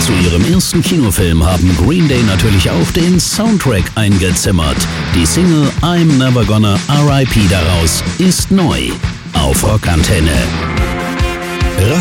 Zu ihrem ersten Kinofilm haben Green Day natürlich auch den Soundtrack eingezimmert. Die Single I'm Never Gonna R.I.P. daraus ist neu auf Rockantenne.